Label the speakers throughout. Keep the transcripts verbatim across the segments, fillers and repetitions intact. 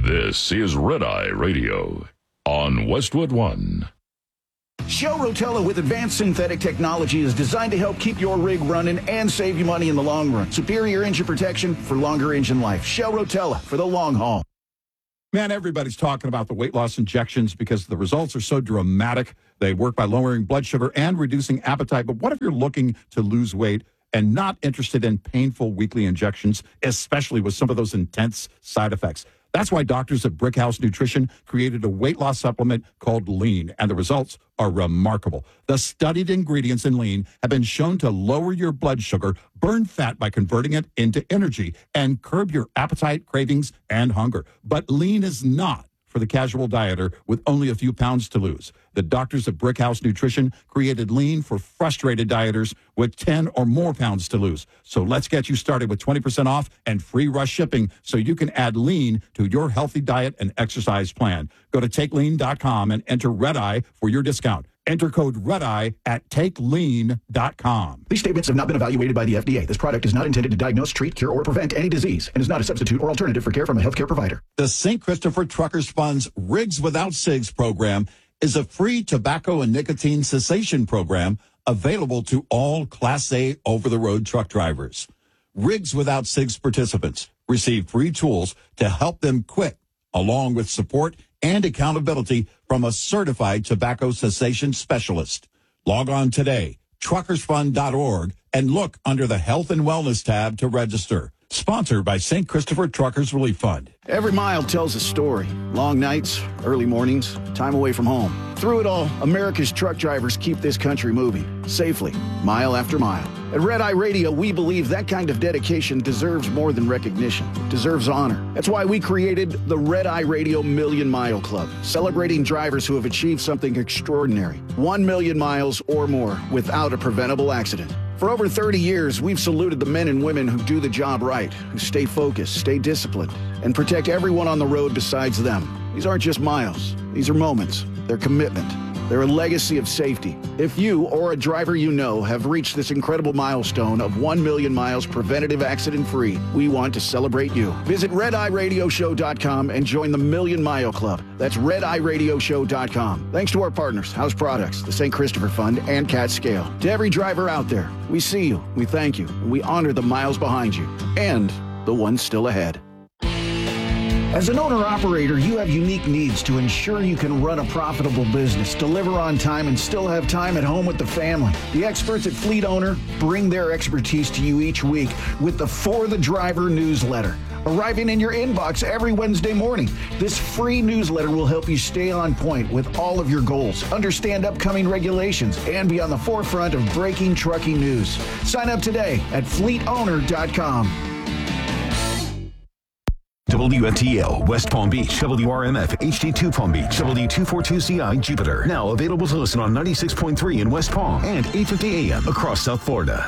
Speaker 1: This is Red Eye Radio on Westwood One.
Speaker 2: Shell Rotella with advanced synthetic technology is designed to help keep your rig running and save you money in the long run. Superior engine protection for longer engine life. Shell Rotella for the long haul.
Speaker 3: Man, everybody's talking about the weight loss injections because the results are so dramatic. They work by lowering blood sugar and reducing appetite. But what if you're looking to lose weight and not interested in painful weekly injections, especially with some of those intense side effects? That's why doctors at Brickhouse Nutrition created a weight loss supplement called Lean, and the results are remarkable. The studied ingredients in Lean have been shown to lower your blood sugar, burn fat by converting it into energy, and curb your appetite, cravings, and hunger. But Lean is not for the casual dieter with only a few pounds to lose. The doctors at Brickhouse Nutrition created Lean for frustrated dieters with ten or more pounds to lose. So let's get you started with twenty percent off and free rush shipping so you can add Lean to your healthy diet and exercise plan. Go to take lean dot com and enter Red Eye for your discount. Enter code REDEYE at take lean dot com.
Speaker 2: These statements have not been evaluated by the F D A. This product is not intended to diagnose, treat, cure, or prevent any disease and is not a substitute or alternative for care from a healthcare provider.
Speaker 3: The Saint Christopher Truckers Fund's Rigs Without Cigs program is a free tobacco and nicotine cessation program available to all Class A over-the-road truck drivers. Rigs Without Cigs participants receive free tools to help them quit, along with support and accountability from a certified tobacco cessation specialist. Log on today, truckers fund dot org, and look under the Health and Wellness tab to register. Sponsored by Saint Christopher Truckers Relief Fund.
Speaker 2: Every mile tells a story. Long nights, early mornings, time away from home. Through it all, America's truck drivers keep this country moving, safely, mile after mile. At Red Eye Radio, we believe that kind of dedication deserves more than recognition, deserves honor. That's why we created the Red Eye Radio Million Mile Club, celebrating drivers who have achieved something extraordinary. One million miles or more without a preventable accident. For over thirty years, we've saluted the men and women who do the job right, who stay focused, stay disciplined, and protect everyone on the road besides them. These aren't just miles. These are moments. They're commitment. They're a legacy of safety. If you or a driver you know have reached this incredible milestone of one million miles preventative accident-free, we want to celebrate you. Visit red eye radio show dot com and join the Million Mile Club. That's red eye radio show dot com. Thanks to our partners, House Products, the Saint Christopher Fund, and Cat Scale. To every driver out there, we see you, we thank you, and we honor the miles behind you and the ones still ahead. As an owner-operator, you have unique needs to ensure you can run a profitable business, deliver on time, and still have time at home with the family. The experts at Fleet Owner bring their expertise to you each week with the For the Driver newsletter, arriving in your inbox every Wednesday morning. This free newsletter will help you stay on point with all of your goals, understand upcoming regulations, and be on the forefront of breaking trucking news. Sign up today at fleet owner dot com.
Speaker 4: W F T L, West Palm Beach, W R M F, H D two Palm Beach, W two forty-two C I, Jupiter. Now available to listen on ninety-six point three in West Palm and eight fifty A M across South Florida.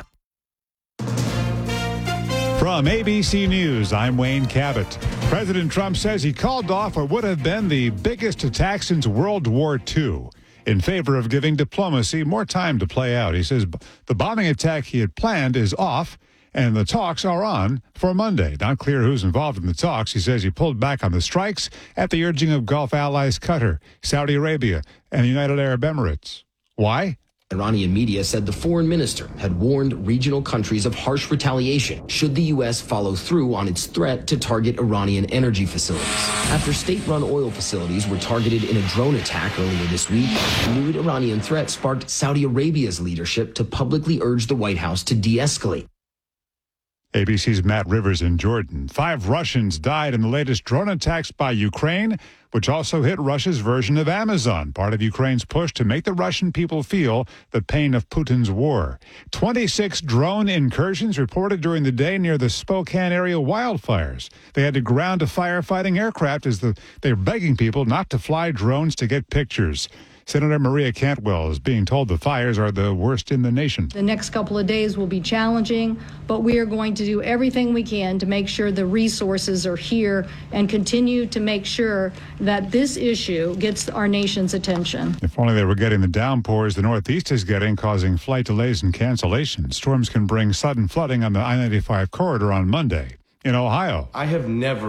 Speaker 5: From A B C News, I'm Wayne Cabot. President Trump says he called off what would have been the biggest attack since World War Two in favor of giving diplomacy more time to play out. He says the bombing attack he had planned is off, and the talks are on for Monday. Not clear who's involved in the talks. He says he pulled back on the strikes at the urging of Gulf allies Qatar, Saudi Arabia, and the United Arab Emirates. Why?
Speaker 6: Iranian media said the foreign minister had warned regional countries of harsh retaliation should the U S follow through on its threat to target Iranian energy facilities. After state-run oil facilities were targeted in a drone attack earlier this week, the new Iranian threat sparked Saudi Arabia's leadership to publicly urge the White House to de-escalate.
Speaker 5: A B C's Matt Rivers in Jordan. Five Russians died in the latest drone attacks by Ukraine, which also hit Russia's version of Amazon, part of Ukraine's push to make the Russian people feel the pain of Putin's war. twenty-six drone incursions reported during the day near the Spokane area wildfires. They had to ground a firefighting aircraft as the, they're begging people not to fly drones to get pictures. Senator Maria Cantwell is being told the fires are the worst in the nation.
Speaker 7: The next couple of days will be challenging, but we are going to do everything we can to make sure the resources are here and continue to make sure that this issue gets our nation's attention.
Speaker 5: If only they were getting the downpours the Northeast is getting, causing flight delays and cancellations. Storms can bring sudden flooding on the I ninety-five corridor on Monday. In Ohio,
Speaker 8: I have never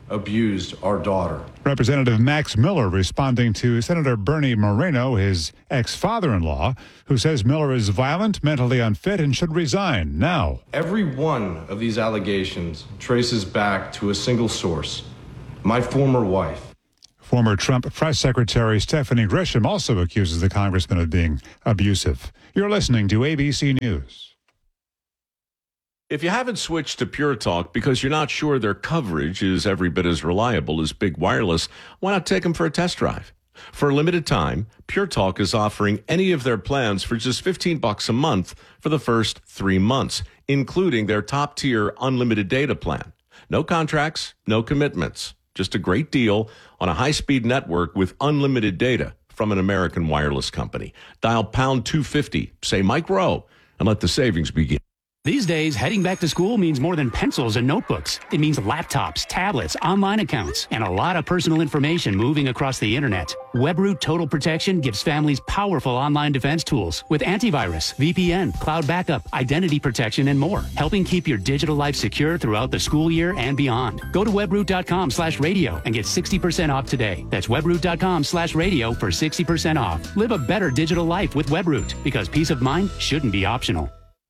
Speaker 8: abused our daughter.
Speaker 5: Representative Max Miller responding to Senator Bernie Moreno, his ex-father-in-law, who says Miller is violent, mentally unfit, and should resign now.
Speaker 8: Every one of these allegations traces back to a single source, my former wife.
Speaker 5: Former Trump press secretary Stephanie Grisham also accuses the congressman of being abusive. You're listening to A B C News.
Speaker 9: If you haven't switched to Pure Talk because you're not sure their coverage is every bit as reliable as Big Wireless, why not take them for a test drive? For a limited time, Pure Talk is offering any of their plans for just fifteen bucks a month for the first three months, including their top-tier unlimited data plan. No contracts, no commitments. Just a great deal on a high-speed network with unlimited data from an American wireless company. Dial pound two fifty, say Mike Rowe, and let the savings begin.
Speaker 10: These days, heading back to school means more than pencils and notebooks. It means laptops, tablets, online accounts, and a lot of personal information moving across the internet. WebRoot Total Protection gives families powerful online defense tools with antivirus, V P N, cloud backup, identity protection, and more, helping keep your digital life secure throughout the school year and beyond. Go to webroot.com slash radio and get sixty percent off today. That's webroot.com slash radio for sixty percent off. Live a better digital life with WebRoot, because peace of mind shouldn't be optional.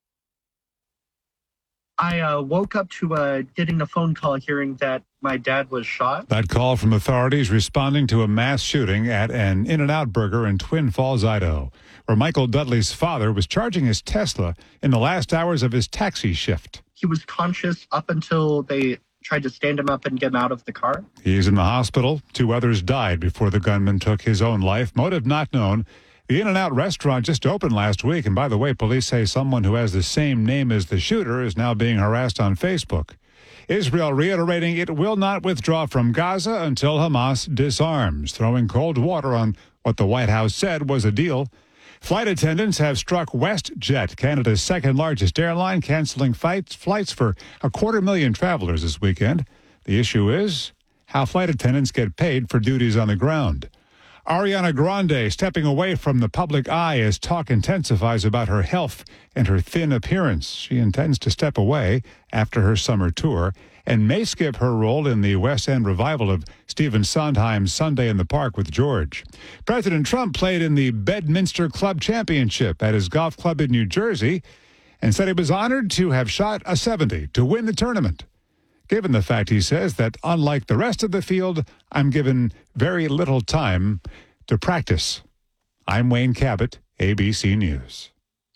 Speaker 11: I uh, woke up to uh, getting a phone call hearing that my dad was shot.
Speaker 5: That call from authorities responding to a mass shooting at an In-N-Out Burger in Twin Falls, Idaho, where Michael Dudley's father was charging his Tesla in the last hours of his taxi shift.
Speaker 11: He was conscious up until they tried to stand him up and get him out of the car.
Speaker 5: He's in the hospital. Two others died before the gunman took his own life. Motive not known. The In-N-Out restaurant just opened last week, and by the way, police say someone who has the same name as the shooter is now being harassed on Facebook. Israel reiterating it will not withdraw from Gaza until Hamas disarms, throwing cold water on what the White House said was a deal. Flight attendants have struck WestJet, Canada's second-largest airline, canceling flights, flights for a quarter million travelers this weekend. The issue is how flight attendants get paid for duties on the ground. Ariana Grande stepping away from the public eye as talk intensifies about her health and her thin appearance. She intends to step away after her summer tour and may skip her role in the West End revival of Stephen Sondheim's Sunday in the Park with George. President Trump played in the Bedminster Club Championship at his golf club in New Jersey and said he was honored to have shot a seventy to win the tournament. Given the fact, he says, that unlike the rest of the field, I'm given very little time to practice. I'm Wayne Cabot, A B C News.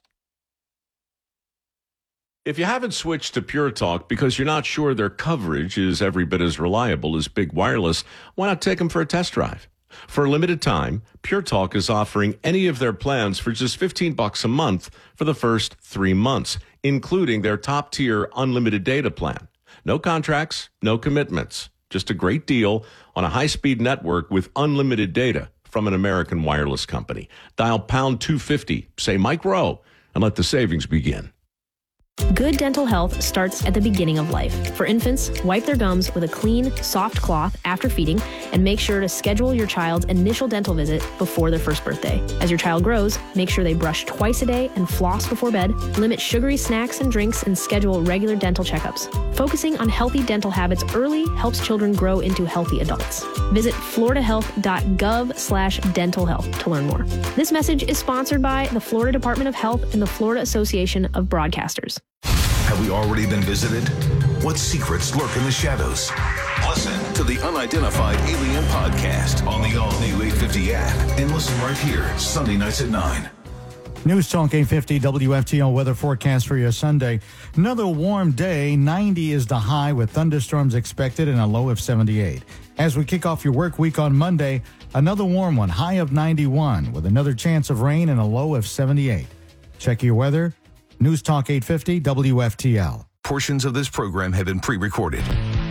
Speaker 9: If you haven't switched to Pure Talk because you're not sure their coverage is every bit as reliable as Big Wireless, why not take them for a test drive? For a limited time, Pure Talk is offering any of their plans for just fifteen bucks a month for the first three months, including their top-tier unlimited data plan. No contracts, no commitments. Just a great deal on a high-speed network with unlimited data from an American wireless company. Dial pound two fifty, say Mike Rowe, and let the savings begin.
Speaker 12: Good dental health starts at the beginning of life. For infants, wipe their gums with a clean, soft cloth after feeding, and make sure to schedule your child's initial dental visit before their first birthday. As your child grows, make sure they brush twice a day and floss before bed, limit sugary snacks and drinks, and schedule regular dental checkups. Focusing on healthy dental habits early helps children grow into healthy adults. Visit floridahealth.gov slash dental health to learn more. This message is sponsored by the Florida Department of Health and the Florida Association of Broadcasters.
Speaker 4: Have we already been visited? What secrets lurk in the shadows? Listen to the Unidentified Alien Podcast on the all-new eight fifty app and listen right here, Sunday nights at nine.
Speaker 13: News Talk eight fifty W F T L weather forecast for your Sunday. Another warm day. ninety is the high with thunderstorms expected and a low of seventy-eight. As we kick off your work week on Monday, another warm one, high of ninety-one with another chance of rain and a low of seventy-eight. Check your weather. News Talk eight fifty W F T L.
Speaker 4: Portions of this program have been pre-recorded.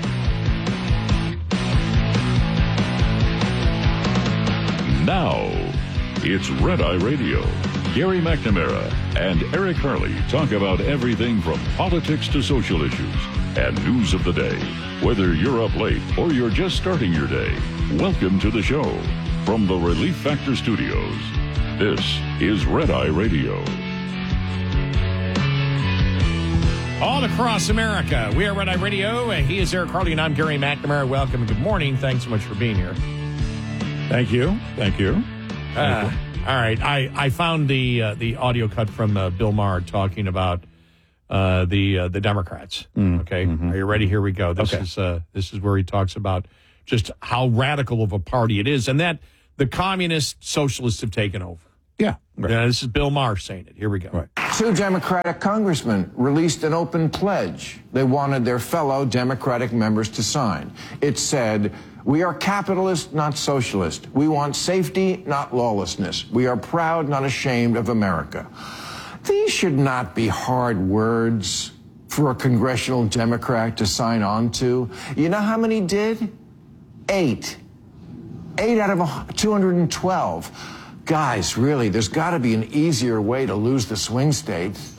Speaker 1: Now, it's Red Eye Radio. Gary McNamara and Eric Harley talk about everything from politics to social issues and news of the day. Whether you're up late or you're just starting your day, welcome to the show. From the Relief Factor Studios, this is Red Eye Radio.
Speaker 14: All across America, we are Red Eye Radio. He is Eric Harley, and I'm Gary McNamara. Welcome and good morning. Thanks so much for being here.
Speaker 3: Thank you. Thank you.
Speaker 14: Uh, all right. I, I found the uh, the audio cut from uh, Bill Maher talking about uh, the uh, the Democrats.
Speaker 3: Mm.
Speaker 14: Okay.
Speaker 3: Mm-hmm.
Speaker 14: Are you ready? Here we go. This
Speaker 3: Okay.
Speaker 14: is uh, this is where he talks about just how radical of a party it is, and that the communist socialists have taken over.
Speaker 3: Yeah. Right.
Speaker 14: Yeah, this is Bill Maher saying it. Here we go.
Speaker 3: Right.
Speaker 15: Two Democratic congressmen released an open pledge they wanted their fellow Democratic members to sign. It said, "We are capitalist, not socialist. We want safety, not lawlessness. We are proud, not ashamed of America." These should not be hard words for a congressional Democrat to sign on to. You know how many did? Eight. Eight out of two hundred twelve. Guys, really, there's got to be an easier way to lose the swing states.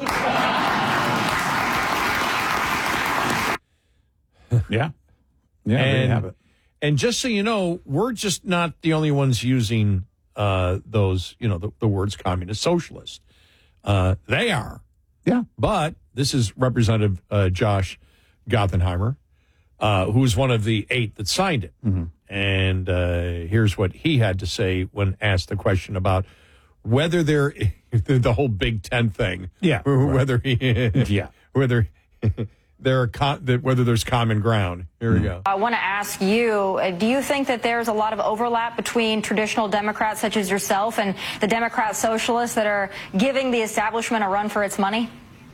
Speaker 3: Yeah. Yeah, there you have it.
Speaker 14: And just so you know, we're just not the only ones using uh, those, you know, the, the words communist socialist. Uh, they are.
Speaker 3: Yeah.
Speaker 14: But this is Representative uh, Josh Gothenheimer, uh, who was one of the eight that signed it.
Speaker 3: Mm-hmm.
Speaker 14: And uh, here's what he had to say when asked the question about whether there, the whole Big Ten thing.
Speaker 3: Yeah.
Speaker 14: Whether he,
Speaker 3: yeah.
Speaker 14: whether there are co- whether there's common ground. Here we go.
Speaker 16: I want to ask you, uh, do you think that there's a lot of overlap between traditional Democrats such as yourself and the Democrat socialists that are giving the establishment a run for its money?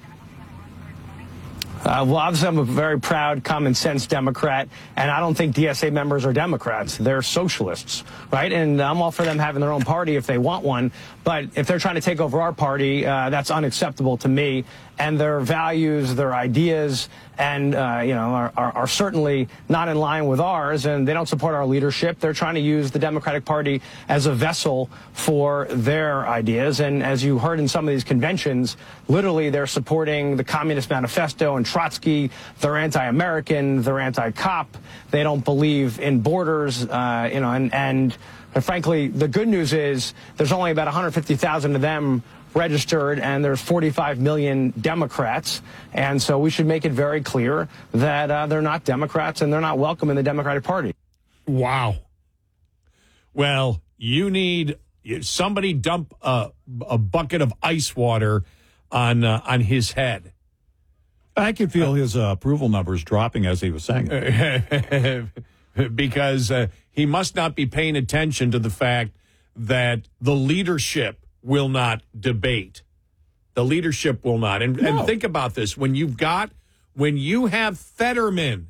Speaker 17: Uh, well, obviously, I'm a very proud, common-sense Democrat, and I don't think D S A members are Democrats. They're socialists, right? And I'm all for them having their own party if they want one, but if they're trying to take over our party, uh, that's unacceptable to me. And their values, their ideas, and, uh, you know, are, are, are certainly not in line with ours, and they don't support our leadership. They're trying to use the Democratic Party as a vessel for their ideas. And as you heard in some of these conventions, literally they're supporting the Communist Manifesto and Trotsky. They're anti-American. They're anti-cop. They don't believe in borders, uh, you know, and, and, and frankly, the good news is there's only about one hundred fifty thousand of them registered, and there's forty-five million Democrats, and so we should make it very clear that uh, they're not Democrats and they're not welcome in the Democratic Party.
Speaker 14: Wow. Well, you need somebody dump a, a bucket of ice water on uh, on his head.
Speaker 3: I could feel his uh, approval numbers dropping as he was saying it.
Speaker 14: Because uh, he must not be paying attention to the fact that the leadership will not debate. The leadership will not. And, no. and think about this. When you've got, when you have Fetterman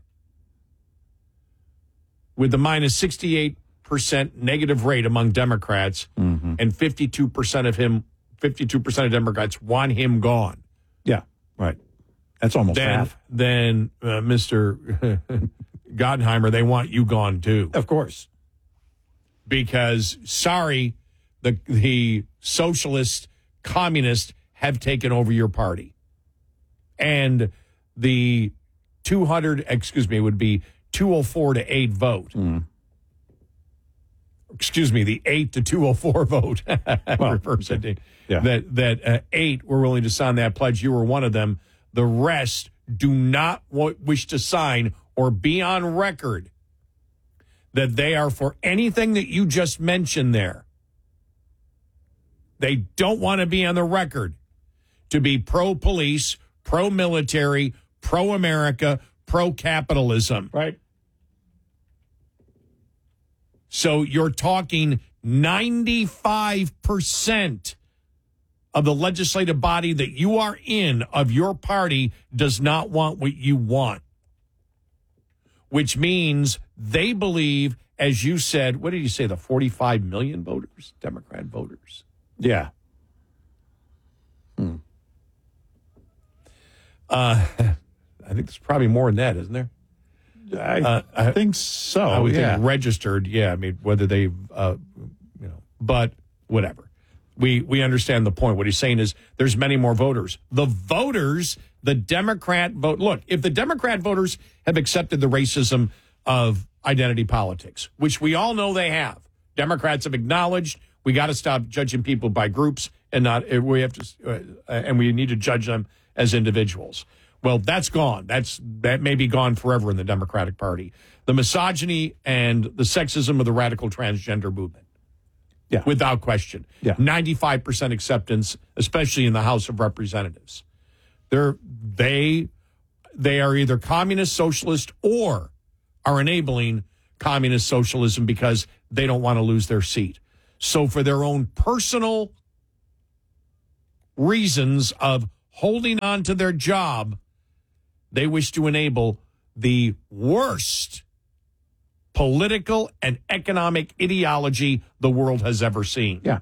Speaker 14: with the minus sixty-eight percent negative rate among Democrats, mm-hmm. and fifty-two percent of him, fifty-two percent of Democrats want him gone.
Speaker 3: Yeah, right. That's almost
Speaker 14: then,
Speaker 3: half.
Speaker 14: Then uh, Mister Gottheimer, they want you gone too.
Speaker 3: Of course.
Speaker 14: Because, sorry, the the socialist communists have taken over your party. And the two hundred, excuse me, it would be two oh four to eight vote. Mm. Excuse me, the eight to two oh four vote. Well, reverse it. Yeah. That, that uh, eight were willing to sign that pledge. You were one of them. The rest do not w- wish to sign or be on record that they are for anything that you just mentioned there. They don't want to be on the record to be pro-police, pro-military, pro-America, pro-capitalism.
Speaker 3: Right.
Speaker 14: So you're talking ninety-five percent of the legislative body that you are in, of your party, does not want what you want. Which means they believe, as you said, what did you say, the forty-five million voters, Democrat voters?
Speaker 3: Yeah. Hmm.
Speaker 14: Uh, I think there's probably more than that, isn't there?
Speaker 3: I,
Speaker 14: uh,
Speaker 3: I think so.
Speaker 14: I would
Speaker 3: yeah.
Speaker 14: think registered. Yeah, I mean, whether they, uh, you know, but whatever. We we understand the point. What he's saying is there's many more voters. The voters, the Democrat vote. Look, if the Democrat voters have accepted the racism of identity politics, which we all know they have, Democrats have acknowledged we got to stop judging people by groups and not we have to, uh, and we need to judge them as individuals. Well, that's gone. That's that may be gone forever in the Democratic Party. The misogyny and the sexism of the radical transgender movement.
Speaker 3: Yeah.
Speaker 14: Without question.
Speaker 3: Yeah.
Speaker 14: ninety-five percent acceptance, especially in the House of Representatives. They're, they, they are either communist socialist or are enabling communist socialism because they don't want to lose their seat. So for their own personal reasons of holding on to their job, they wish to enable the worst political and economic ideology the world has ever seen.
Speaker 3: Yeah.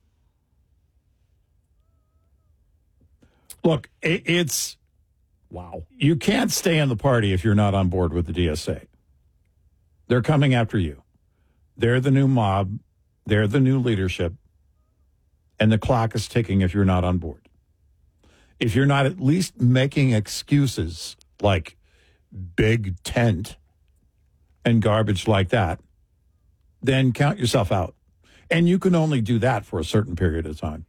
Speaker 3: Look, it, it's,
Speaker 14: wow.
Speaker 3: You can't stay in the party if you're not on board with the D S A. They're coming after you. They're the new mob. They're the new leadership. And the clock is ticking if you're not on board. If you're not at least making excuses like big tent and garbage like that, then count yourself out. And you can only do that for a certain period of time.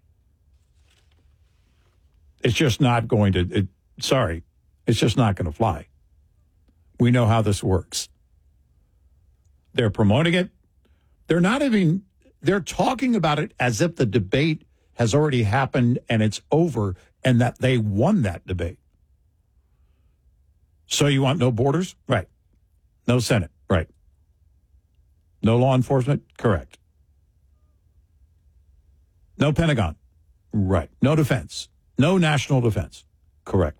Speaker 3: It's just not going to, it, sorry, it's just not going to fly. We know how this works. They're promoting it. They're not even, they're talking about it as if the debate has already happened and it's over and that they won that debate. So you want no borders? Right. No Senate? Right. No law enforcement? Correct. No Pentagon? Right. No defense? No national defense? Correct.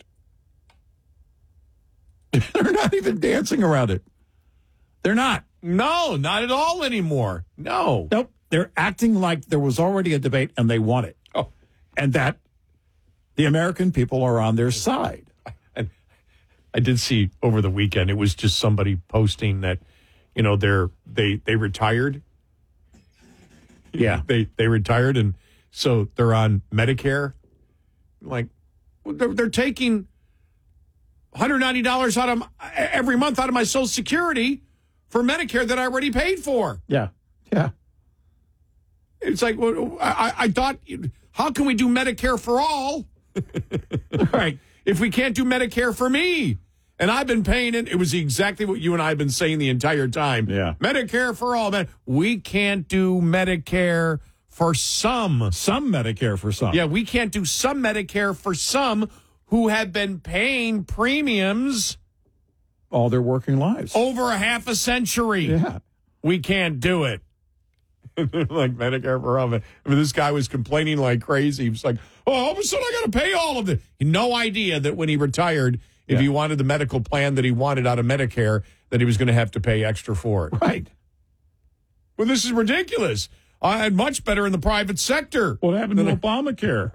Speaker 3: They're not even dancing around it. They're not.
Speaker 14: No, not at all anymore. No.
Speaker 3: Nope. They're acting like there was already a debate and they won it.
Speaker 14: Oh.
Speaker 3: And that the American people are on their side.
Speaker 14: And I did see over the weekend, it was just somebody posting that, you know, they're, they, they retired.
Speaker 3: Yeah.
Speaker 14: They, they retired. And so they're on Medicare. Like, they're, they're taking one hundred ninety dollars out of every month out of my Social Security for Medicare that I already paid for.
Speaker 3: Yeah. Yeah.
Speaker 14: It's like, well, I, I thought, how can we do Medicare for all? Right. If we can't do Medicare for me. And I've been paying it. It was exactly what you and I have been saying the entire time.
Speaker 3: Yeah.
Speaker 14: Medicare for all. Man, we can't do Medicare for some.
Speaker 3: Some Medicare for some.
Speaker 14: Yeah, we can't do some Medicare for some who have been paying premiums
Speaker 3: all their working lives.
Speaker 14: Over a half a century.
Speaker 3: Yeah.
Speaker 14: We can't do it. Like Medicare for all. I mean, this guy was complaining like crazy. He was like, oh, all of a sudden I got to pay all of it. No idea that when he retired, if yeah. he wanted the medical plan that he wanted out of Medicare, that he was going to have to pay extra for it.
Speaker 3: Right.
Speaker 14: Well, this is ridiculous. I had much better in the private sector.
Speaker 3: What happened to Obamacare?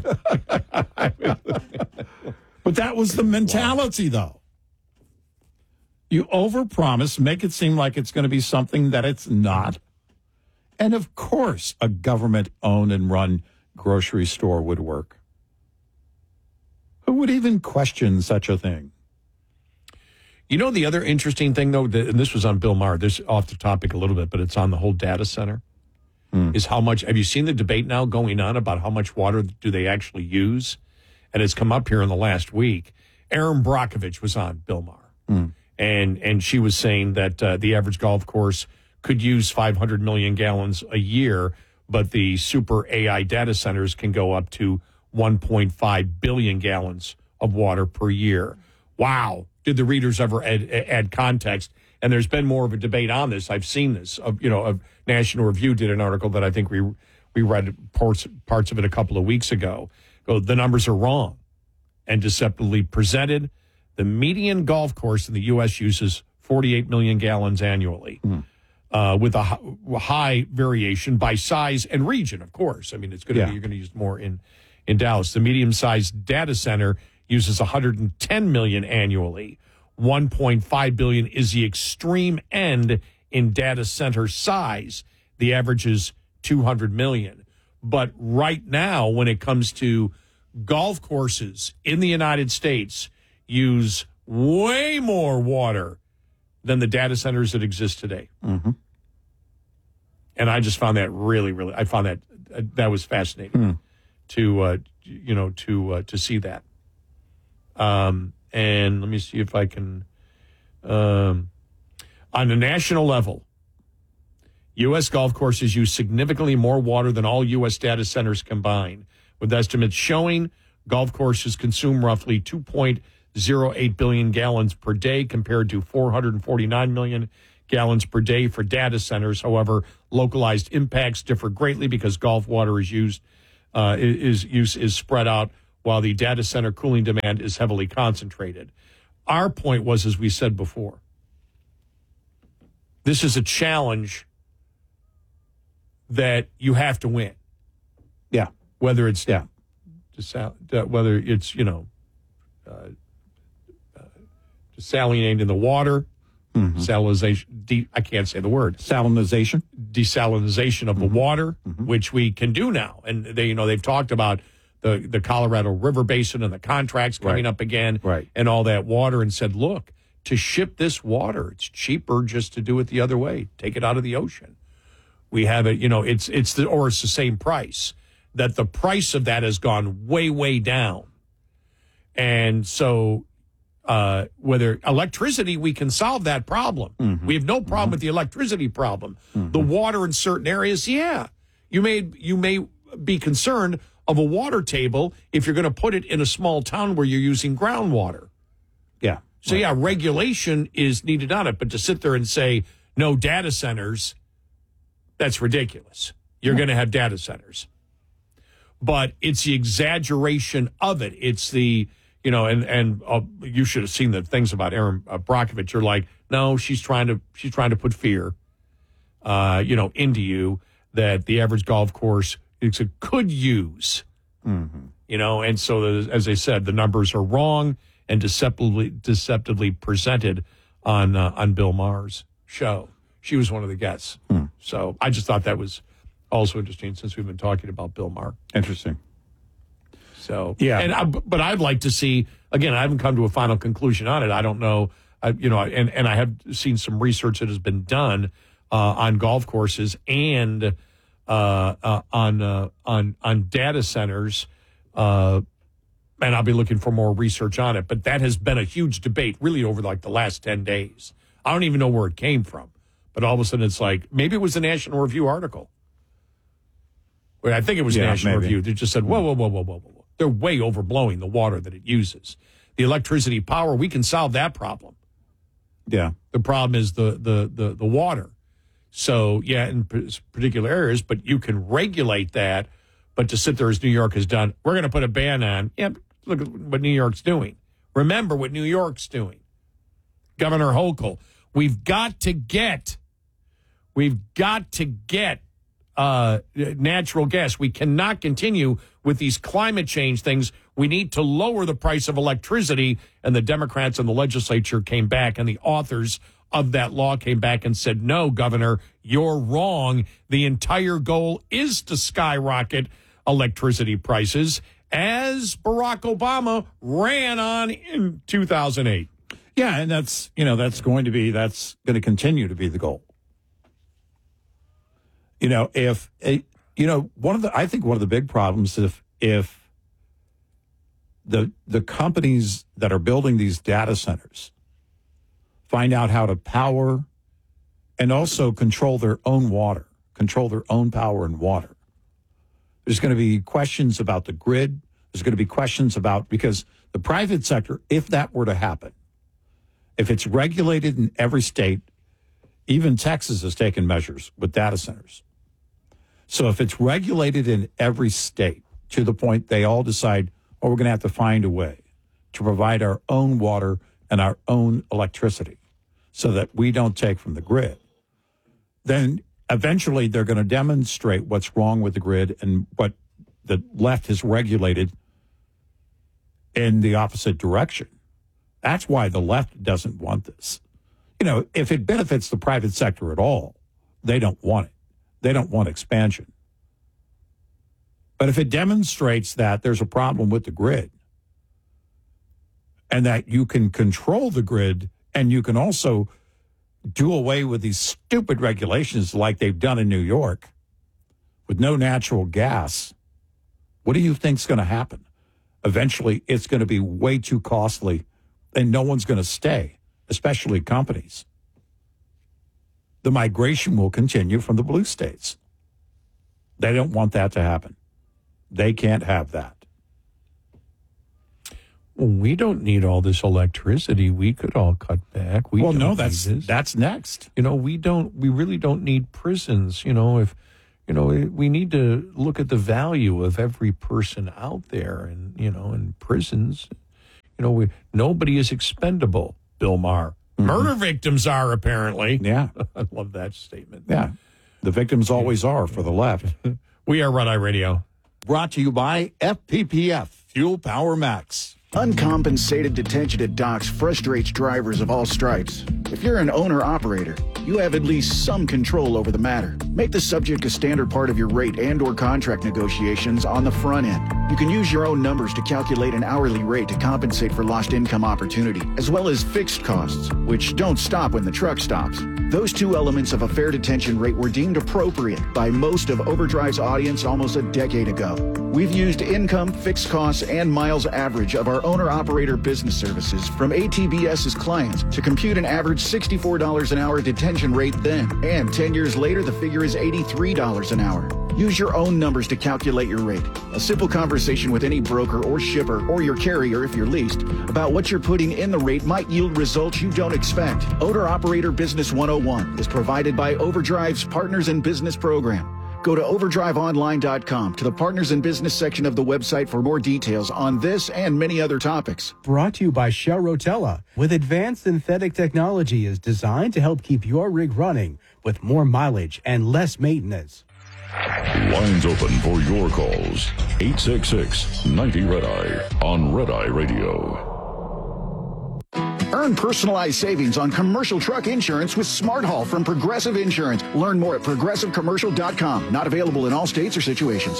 Speaker 3: But that was the mentality, wow. though. You overpromise, make it seem like it's going to be something that it's not. And of course, a government-owned and run grocery store would work. Who would even question such a thing?
Speaker 14: You know, the other interesting thing, though, and this was on Bill Maher, this is off the topic a little bit, but it's on the whole data center, hmm. is how much, have you seen the debate now going on about how much water do they actually use? And it's come up here in the last week. Erin Brockovich was on Bill Maher, hmm. and, and she was saying that uh, the average golf course could use five hundred million gallons a year, but the super A I data centers can go up to one point five billion gallons of water per year. Wow. Did the readers ever add, add context? And there's been more of a debate on this. I've seen this. Of, you know, of National Review did an article that I think we we read parts, parts of it a couple of weeks ago. So the numbers are wrong and deceptively presented. The median golf course in the U S uses forty-eight million gallons annually. Mm. Uh, with a high variation by size and region, of course. I mean, it's going to
Speaker 3: yeah.
Speaker 14: be, you're going to use more in, in Dallas. The medium-sized data center uses one hundred ten million annually. one point five billion is the extreme end in data center size. The average is two hundred million. But right now, when it comes to golf courses in the United States, use way more water than the data centers that exist today.
Speaker 3: Mm-hmm.
Speaker 14: And I just found that really, really, I found that, uh, that was fascinating
Speaker 3: mm.
Speaker 14: to, uh, you know, to, uh, to see that. Um, and let me see if I can. Um, on a national level, U S golf courses use significantly more water than all U S data centers combined, with estimates showing golf courses consume roughly two point oh eight billion gallons per day compared to four hundred forty-nine million gallons per day for data centers. However, localized impacts differ greatly because golf water is used uh, is use is spread out while the data center cooling demand is heavily concentrated. Our point was, as we said before, this is a challenge that you have to win.
Speaker 3: Yeah.
Speaker 14: Whether it's
Speaker 3: yeah,
Speaker 14: whether it's you know, uh, uh, desalinating the water, mm-hmm. salinization. De, I can't say the word.
Speaker 3: Salinization,
Speaker 14: desalinization of mm-hmm. the water, mm-hmm. which we can do now, and they you know they've talked about the the Colorado River Basin and the contracts coming
Speaker 3: right.
Speaker 14: up again,
Speaker 3: right.
Speaker 14: and all that water, and said, look, to ship this water, it's cheaper just to do it the other way, take it out of the ocean. We have it, you know, it's it's the or it's the same price. That the price of that has gone way, way down. And so uh, whether electricity, we can solve that problem. Mm-hmm. We have no problem mm-hmm. with the electricity problem. Mm-hmm. The water in certain areas, yeah. You may you may be concerned of a water table if you're going to put it in a small town where you're using groundwater.
Speaker 3: Yeah.
Speaker 14: So, right. yeah, regulation is needed on it. But to sit there and say, no data centers, that's ridiculous. You're yeah. going to have data centers. But it's the exaggeration of it. It's the, you know, and and uh, you should have seen the things about Erin uh, Brockovich. You're like, no, she's trying to she's trying to put fear, uh, you know, into you that the average golf course it's a, could use, mm-hmm. you know. And so, the, as I said, the numbers are wrong and deceptively deceptively presented on uh, on Bill Maher's show. She was one of the guests. Hmm. So I just thought that was also interesting since we've been talking about Bill Maher.
Speaker 3: Interesting.
Speaker 14: So,
Speaker 3: yeah.
Speaker 14: And I, but I'd like to see, again, I haven't come to a final conclusion on it. I don't know, I, you know, and, and I have seen some research that has been done uh, on golf courses and uh, uh, on, uh, on, on data centers. Uh, and I'll be looking for more research on it. But that has been a huge debate really over like the last ten days. I don't even know where it came from. But all of a sudden it's like, maybe it was the National Review article. Where I think it was
Speaker 3: yeah,
Speaker 14: National
Speaker 3: maybe.
Speaker 14: Review. They just said, whoa, whoa, whoa, whoa, whoa, whoa. They're way overblowing the water that it uses. The electricity power, we can solve that problem.
Speaker 3: Yeah.
Speaker 14: The problem is the the the, the water. So, yeah, in particular areas, but you can regulate that. But to sit there as New York has done, we're going to put a ban on. Yeah, look at what New York's doing. Remember what New York's doing. Governor Hochul, we've got to get, we've got to get uh, natural gas. We cannot continue with these climate change things. We need to lower the price of electricity. And the Democrats in the legislature came back, and the authors of that law came back and said, no, Governor, you're wrong. The entire goal is to skyrocket electricity prices, as Barack Obama ran on in two thousand eight.
Speaker 3: Yeah, and that's, you know, that's going to be, that's going to continue to be the goal. You know, if, you know, one of the, I think one of the big problems if, if the, the companies that are building these data centers find out how to power and also control their own water, control their own power and water. There's going to be questions about the grid. There's going to be questions about, because the private sector, if that were to happen, if it's regulated in every state, even Texas has taken measures with data centers. So if it's regulated in every state to the point they all decide, oh, we're going to have to find a way to provide our own water and our own electricity so that we don't take from the grid, then eventually they're going to demonstrate what's wrong with the grid and what the left has regulated in the opposite direction. That's why the left doesn't want this. You know, if it benefits the private sector at all, they don't want it. They don't want expansion. But if it demonstrates that there's a problem with the grid and that you can control the grid and you can also do away with these stupid regulations like they've done in New York with no natural gas, what do you think's going to happen? Eventually, it's going to be way too costly and no one's going to stay, especially companies. The migration will continue from the blue states. They don't want that to happen. They can't have that.
Speaker 14: Well, we don't need all this electricity. We could all cut back. We
Speaker 3: well,
Speaker 14: don't
Speaker 3: no,
Speaker 14: need
Speaker 3: that's
Speaker 14: this.
Speaker 3: that's next.
Speaker 14: You know, we don't. We really don't need prisons. You know, if you know, we need to look at the value of every person out there, and you know, in prisons. You know, we, nobody is expendable. Bill Maher. Mm-hmm. Murder victims are apparently.
Speaker 3: Yeah,
Speaker 14: I love that statement.
Speaker 3: Yeah, the victims always are for the left.
Speaker 14: We are Red Eye Radio.
Speaker 3: Brought to you by F P P F Fuel Power Max.
Speaker 2: Uncompensated detention at docks frustrates drivers of all stripes. If you're an owner-operator, you have at least some control over the matter. Make the subject a standard part of your rate and or contract negotiations on the front end. You can use your own numbers to calculate an hourly rate to compensate for lost income opportunity, as well as fixed costs, which don't stop when the truck stops. Those two elements of a fair detention rate were deemed appropriate by most of Overdrive's audience almost a decade ago. We've used income, fixed costs, and miles average of our owner-operator business services from ATBS's clients to compute an average sixty-four dollars an hour detention rate then. And ten years later, the figure is eighty-three dollars an hour. Use your own numbers to calculate your rate. A simple conversation with any broker or shipper or your carrier if you're leased about what you're putting in the rate might yield results you don't expect. Owner-Operator Business one oh one is provided by Overdrive's Partners in Business program. Go to overdrive online dot com to the Partners in Business section of the website for more details on this and many other topics.
Speaker 18: Brought to you by Shell Rotella. With advanced synthetic technology is designed to help keep your rig running with more mileage and less maintenance.
Speaker 1: Lines open for your calls. eight six six, ninety, Red Eye on Red Eye Radio.
Speaker 2: Earn personalized savings on commercial truck insurance with Smart Haul from Progressive Insurance. Learn more at progressive commercial dot com. Not available in all states or situations.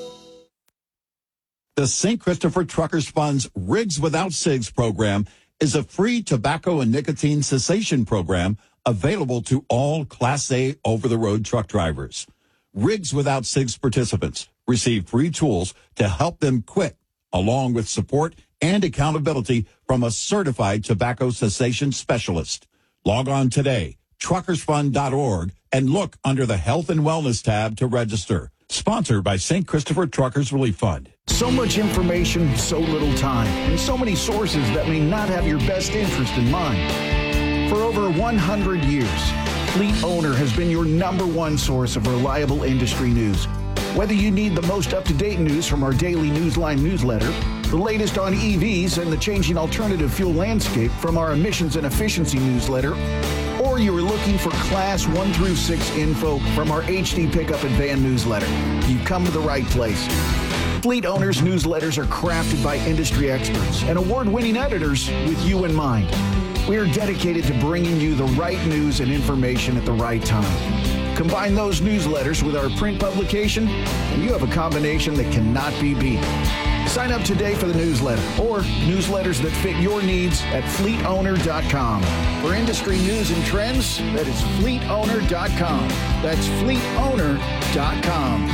Speaker 3: The Saint Christopher Truckers Fund's Rigs Without Cigs program is a free tobacco and nicotine cessation program available to all Class A over-the-road truck drivers. Rigs Without Cigs participants receive free tools to help them quit, along with support and accountability from a certified tobacco cessation specialist. Log on today, truckers fund dot org, and look under the Health and Wellness tab to register. Sponsored by Saint Christopher Truckers Relief Fund.
Speaker 2: So much information, so little time, and so many sources that may not have your best interest in mind. For over one hundred years, Fleet Owner has been your number one source of reliable industry news. Whether you need the most up-to-date news from our daily Newsline newsletter, the latest on E Vs and the changing alternative fuel landscape from our emissions and efficiency newsletter, or you are looking for class one through six info from our H D Pickup and Van newsletter, you've come to the right place. Fleet Owners newsletters are crafted by industry experts and award-winning editors with you in mind. We are dedicated to bringing you the right news and information at the right time. Combine those newsletters with our print publication, and you have a combination that cannot be beat. Sign up today for the newsletter or newsletters that fit your needs at fleet owner dot com. For industry news and trends, that is fleet owner dot com. That's fleet owner dot com.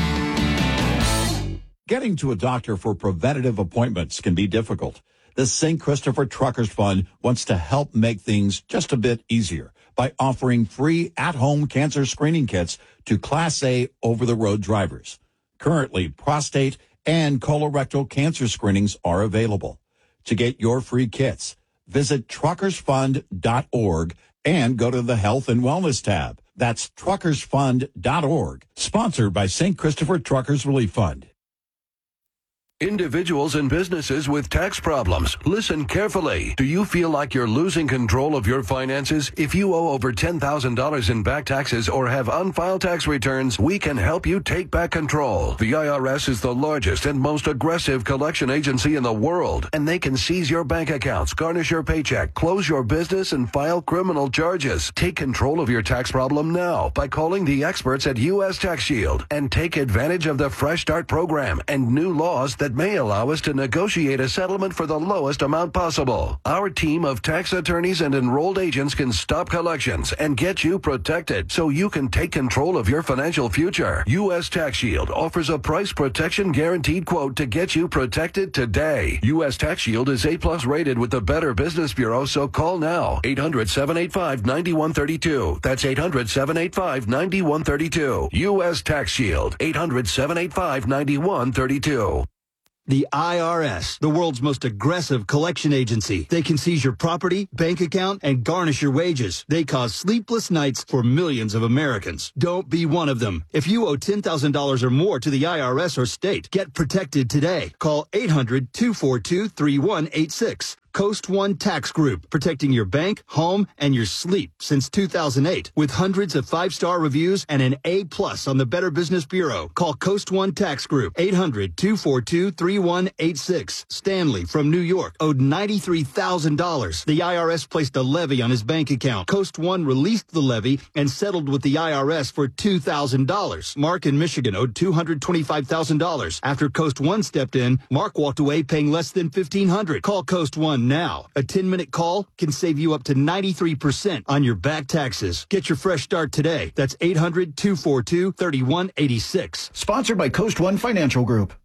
Speaker 3: Getting to a doctor for preventative appointments can be difficult. The Saint Christopher Truckers Fund wants to help make things just a bit easier by offering free at-home cancer screening kits to Class A over-the-road drivers. Currently, prostate and colorectal cancer screenings are available. To get your free kits, visit truckers fund dot org and go to the Health and Wellness tab. That's truckers fund dot org, sponsored by Saint Christopher Truckers Relief Fund.
Speaker 19: Individuals and businesses with tax problems, listen carefully. Do you feel like you're losing control of your finances? If you owe over ten thousand dollars in back taxes or have unfiled tax returns, we can help you take back control. The I R S is the largest and most aggressive collection agency in the world, and they can seize your bank accounts, garnish your paycheck, close your business, and file criminal charges. Take control of your tax problem now by calling the experts at U S Tax Shield and take advantage of the Fresh Start program and new laws that that may allow us to negotiate a settlement for the lowest amount possible. Our team of tax attorneys and enrolled agents can stop collections and get you protected so you can take control of your financial future. U S Tax Shield offers a price protection guaranteed quote to get you protected today. U S Tax Shield is A plus rated with the Better Business Bureau, so call now. eight hundred, seven eight five, nine one three two. That's eight hundred, seven eight five, nine one three two. U S Tax Shield. eight hundred, seven eight five, nine one three two.
Speaker 20: The I R S, the world's most aggressive collection agency. They can seize your property, bank account, and garnish your wages. They cause sleepless nights for millions of Americans. Don't be one of them. If you owe ten thousand dollars or more to the I R S or state, get protected today. Call eight hundred, two four two, three one eight six. Coast One Tax Group, protecting your bank, home, and your sleep since two thousand eight. With hundreds of five-star reviews and an A plus on the Better Business Bureau. Call Coast One Tax Group, eight hundred, two four two, three one eight six. Stanley from New York owed ninety-three thousand dollars. The I R S placed a levy on his bank account. Coast One released the levy and settled with the I R S for two thousand dollars. Mark in Michigan owed two hundred twenty-five thousand dollars. After Coast One stepped in, Mark walked away paying less than fifteen hundred dollars. Call Coast One now. A ten-minute call can save you up to ninety-three percent on your back taxes. Get your fresh start today. That's eight hundred, two four two, three one eight six.
Speaker 2: Sponsored by Coast One Financial Group.